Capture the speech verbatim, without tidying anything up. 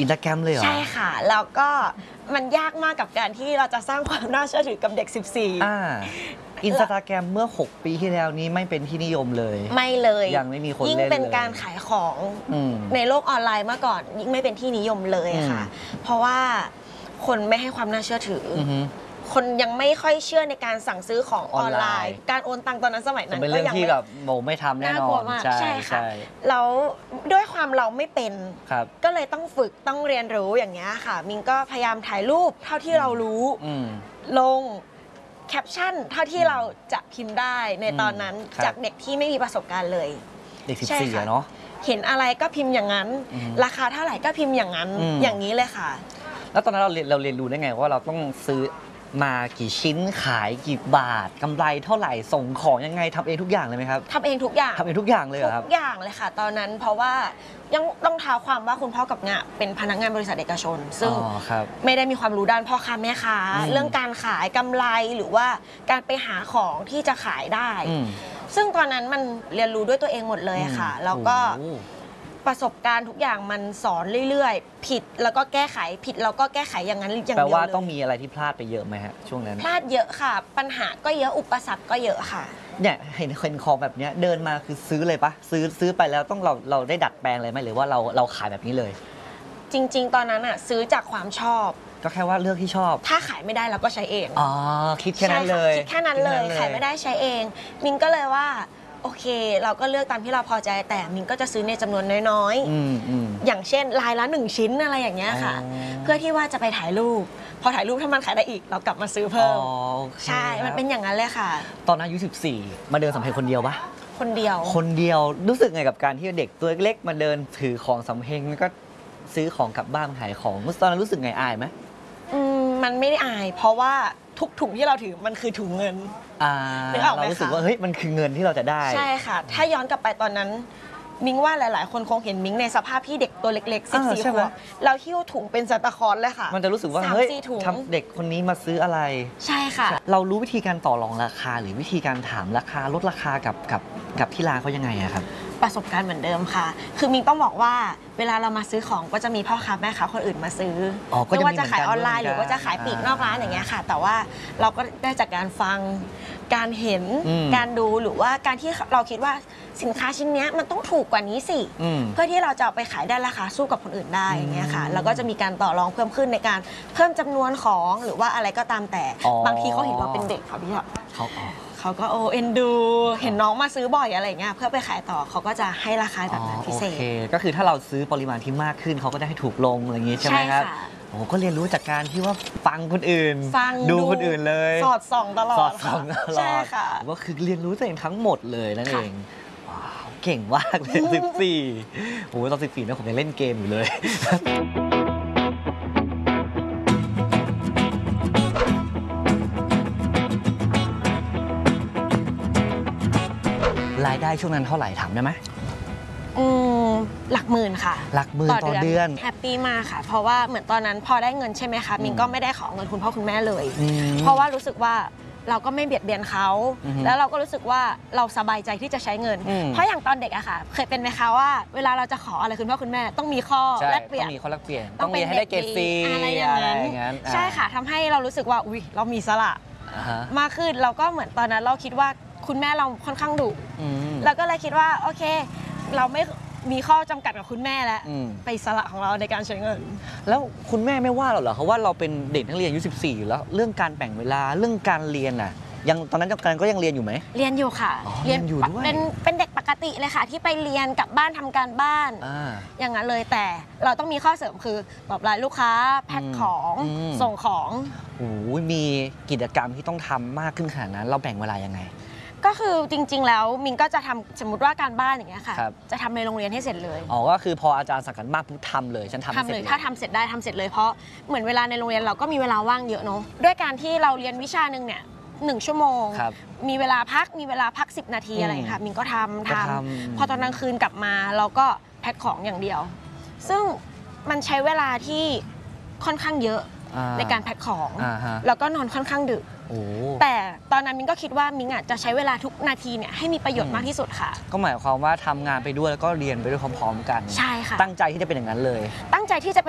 อินสตาแกรมเลยเหรอใช่ค่ะแล้วก็มันยากมากกับการที่เราจะสร้างความน่าเชื่อถือกับเด็กสิบสี่อ่าอินสตาแกรมเมื่อหกปีที่แล้วนี้ไม่เป็นที่นิยมเลยไม่เลยยังไม่มีคนเล่นเลยยิ่งเป็นการขายของในโลกออนไลน์เมื่อก่อนยิ่งไม่เป็นที่นิยมเลยค่ะเพราะว่าคนไม่ให้ความน่าเชื่อถือคนยังไม่ค่อยเชื่อในการสั่งซื้อของออนไลน์ การโอนตังตอนนั้นสมัยนั้นก็ยังเป็นเรื่องที่แบบโมไม่ทำแน่นอนใช่ค่ะแล้วด้วยความเราไม่เป็นก็เลยต้องฝึกต้องเรียนรู้อย่างเงี้ยค่ะมิงก็พยายามถ่ายรูปเท่าที่เรารู้ลงแคปชั่นเท่าที่เราจะพิมพ์ได้ในตอนนั้นจากเด็กที่ไม่มีประสบการณ์เลยเด็กสิบสี่เนาะเห็นอะไรก็พิมพ์อย่างนั้นราคาเท่าไหร่ก็พิมพ์อย่างนั้นอย่างนี้เลยค่ะแล้วตอนนั้นเราเรียนเราเรียนรู้ได้ไงว่าเราต้องซื้อมากี่ชิ้นขายกี่บาทกำไรเท่าไหร่ส่งของยังไงทำเองทุกอย่างเลยไหมครับทำเองทุกอย่างทำเองทุกอย่างเลยเหรอครับทุกอย่างเลยค่ะตอนนั้นเพราะว่ายังต้องท้าความว่าคุณพ่อกับงะเป็นพนักงานบริษัทเอกชนซึ่งไม่ได้มีความรู้ด้านพ่อค้าแม่ค้าเรื่องการขายกำไรหรือว่าการไปหาของที่จะขายได้ซึ่งตอนนั้นมันเรียนรู้ด้วยตัวเองหมดเลยค่ะแล้วก็ประสบการณ์ทุกอย่างมันสอนเรื่อยๆผิดแล้วก็แก้ไขผิดแล้วก็แก้ไขอย่างนั้นอย่างเดียวเลยแปลว่าต้องมีอะไรที่พลาดไปเยอะไหมฮะช่วงนั้นพลาดเยอะค่ะปัญหาก็เยอะอุปสรรคก็เยอะค่ะเนี่ยเห็นคนคอแบบนี้เดินมาคือซื้อเลยปะซื้อซื้อไปแล้วต้องเราเราได้ดัดแปลงอะไรไหมหรือว่าเราเราขายแบบนี้เลยจริงๆตอนนั้นอ่ะซื้อจากความชอบก็แค่ว่าเลือกที่ชอบถ้าขายไม่ได้เราก็ใช้เองอ๋อคิดแค่นั้นเลยคิดแค่นั้นเลยขายไม่ได้ใช้เองมินก็เลยว่าโอเคเราก็เลือกตามที่เราพอใจแต่มินก็จะซื้อในจำนวนน้อยๆอย่างเช่นลายละหนึ่งชิ้นอะไรอย่างเงี้ยค่ะเพื่อที่ว่าจะไปถ่ายรูปพอถ่ายรูปถ้ามันขายได้อีกเรากลับมาซื้อเพิ่มใช่มันเป็นอย่างนั้นเลยค่ะตอนอายุสิบสี่มาเดินสำเพ็งคนเดียวปะคนเดียวคนเดียวรู้สึกไงกับการที่เด็กตัวเล็กมาเดินถือของสำเพ็งแล้วก็ซื้อของกลับบ้านขายของตอนนั้นรู้สึกไงอายไหมอืมมันไม่ได้อายเพราะว่าทุกถุงที่เราถือมันคือถุงเงินเรารู้สึกว่าเฮ้ยมันคือเงินที่เราจะได้ใช่ค่ะถ้าย้อนกลับไปตอนนั้นมิงว่าหลายๆคนคงเห็นมิงในสภาพที่เด็กตัวเล็กๆสิบสี่ขวบเราหิ้วถุงเป็นซานตาคลอสเลยค่ะมันจะรู้สึกว่าเฮ้ยทำเด็กคนนี้มาซื้ออะไรใช่ค่ะเรารู้วิธีการต่อรองราคาหรือวิธีการถามราคาลดราคากับกับกับที่ร้านเขายังไงอะครับประสบการณ์เหมือนเดิมค่ะคือมิงต้องบอกว่าเวลาเรามาซื้อของก็จะมีพ่อค้าแม่ค้าคนอื่นมาซื้อไม่ว่าจะขายออนไลน์หรือว่าจะขายปลีกนอกร้านอย่างเงี้ยค่ะแต่ว่าเราก็ได้จากการฟังการเห็นการดูหรือว่าการที่เราคิดว่าสินค้าชิ้นนี้มันต้องถูกกว่านี้สิเพื่อที่เราจะเอาไปขายได้ราคาสู้กับคนอื่นได้อย่างเงี้ยค่ะแล้วก็จะมีการต่อรองเพิ่มขึ้นในการเพิ่มจำนวนของหรือว่าอะไรก็ตามแต่บางทีเขาเห็นเราเป็นเด็กค่ะพี่เขาเขาก็โอเอ็นดูเห็นน้องมาซื้อบ่อยอะไรเงี้ยเพื่อไปขายต่อเขาก็จะให้ราคาแบบนั้นพิเศษก็คือถ้าเราซื้อปริมาณที่มากขึ้นเขาก็จะให้ถูกลงอะไรอย่างงี้ใช่ไหมครับโอ้ก็เรียนรู้จากการที่ว่าฟังคนอื่นดูคนอื่นเลยสอดส่องตลอดสอดส่องตลอดใช่ค่ะก็คือเรียนรู้ตัวเองทั้งหมดเลยนั่นเองว้าวเก่งมากเลยสิบสี่โอ้ตอนสิบสี่นะผมยังเล่นเกมอยู่เลยรายได้ช่วงนั้นเท่าไหร่ถามได้ไหมอืมหลักหมื่นค่ะหลักหมื่นต่อเดือนแฮปปี้มากค่ะเพราะว่าเหมือนตอนนั้นพอได้เงินใช่ไหมคะมินก็ไม่ได้ขอเงินคุณพ่อคุณแม่เลยเพราะว่ารู้สึกว่าเราก็ไม่เบียดเบียนเขาแล้วเราก็รู้สึกว่าเราสบายใจที่จะใช้เงินเพราะอย่างตอนเด็กอะค่ะเคยเป็นไหมคะว่าเวลาเราจะขออะไรคุณพ่อคุณแม่ต้องมีข้อแลกเปลี่ยนต้องมีข้อแลกเปลี่ยนต้องมีให้ได้เกรดซีอะไรอย่างนั้นใช่ค่ะทำให้เรารู้สึกว่าอุ้ยเรามีสละมากขึ้นเราก็เหมือนตอนนั้นเราคิดว่าคุณแม่เราค่อนข้างดุเราก็เลยคิดว่าโอเคเราไม่มีข้อจำกัดกับคุณแม่แล้วไปสละของเราในการใช้เงินแล้วคุณแม่ไม่ว่าเราเหรอเขาว่าเราเป็นเด็กนักเรียนอายุสิบสี่อยู่แล้วเรื่องการแบ่งเวลาเรื่องการเรียนน่ะยังตอนนั้นกันก็ยังเรียนอยู่ไหมเรียนอยู่ค่ะเรียนอยู่ด้วยเป็นเป็นเด็กปกติเลยค่ะที่ไปเรียนกลับบ้านทำการบ้านอย่างนั้นเลยแต่เราต้องมีข้อเสริมคือตอบไลน์ลูกค้าแพ็คของส่งของโอ้มีกิจกรรมที่ต้องทำมากขึ้นขนาดนั้นเราแบ่งเวลายังไงก็คือจริงๆแล้วมินก็จะทำสมมติว่าการบ้านอย่างเงี้ยค่ะจะทำในโรงเรียนให้เสร็จเลยอ๋อก็คือพออาจารย์สั่งกันมากปุ๊บทำเลยฉันทำเสร็จเลยถ้าทำเสร็จได้ทำเสร็จเลยเพราะเหมือนเวลาในโรงเรียนเราก็มีเวลาว่างเยอะเนาะด้วยการที่เราเรียนวิชาหนึ่งเนี่ยหนึ่งชั่วโมงมีเวลาพักมีเวลาพักสิบนาทีอะไรค่ะมินก็ทำทำพอตอนกลางคืนกลับมาเราก็แพ็คของอย่างเดียวซึ่งมันใช้เวลาที่ค่อนข้างเยอะในการแพ็คของแล้วก็นอนค่อนข้างดึกแต่ตอนนั้นมิงก็คิดว่ามิงจะใช้เวลาทุกนาทีเนี่ยให้มีประโยชน์มากที่สุดค่ะก็หมายความว่าทำงานไปด้วยแล้วก็เรียนไปด้วยพร้อมๆกันใช่ค่ะตั้งใจที่จะเป็นอย่างนั้นเลยตั้งใจที่จะเป็น